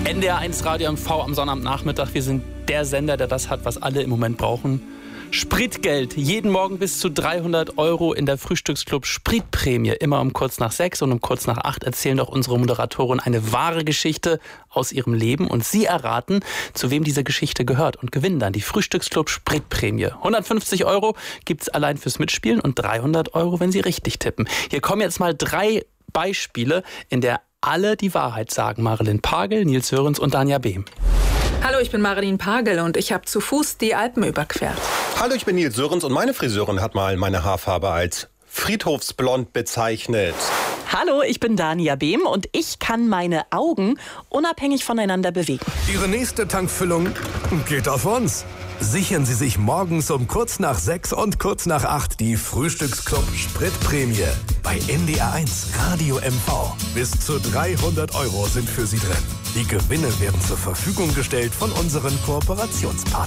NDR1 Radio MV am Sonnabendnachmittag. Wir sind der Sender, der das hat, was alle im Moment brauchen. Spritgeld. Jeden Morgen bis zu 300 € in der Frühstücksclub Spritprämie. Immer um kurz nach 6 und um kurz nach 8 erzählen doch unsere Moderatoren eine wahre Geschichte aus ihrem Leben. Und Sie erraten, zu wem diese Geschichte gehört und gewinnen dann die Frühstücksclub Spritprämie. 150 € gibt's allein fürs Mitspielen und 300 €, wenn Sie richtig tippen. Hier kommen jetzt mal 3 Beispiele, in der alle die Wahrheit sagen. Marilyn Pagel, Nils Sörensen und Dania Behm. Hallo, ich bin Marilyn Pagel und ich habe zu Fuß die Alpen überquert. Hallo, ich bin Nils Sörensen und meine Friseurin hat mal meine Haarfarbe als friedhofsblond bezeichnet. Hallo, ich bin Dania Behm und ich kann meine Augen unabhängig voneinander bewegen. Ihre nächste Tankfüllung geht auf uns. Sichern Sie sich morgens um kurz nach 6 und kurz nach 8 die Frühstücksclub Spritprämie bei NDR1 Radio MV. Bis zu 300 € sind für Sie drin. Die Gewinne werden zur Verfügung gestellt von unseren Kooperationspartnern.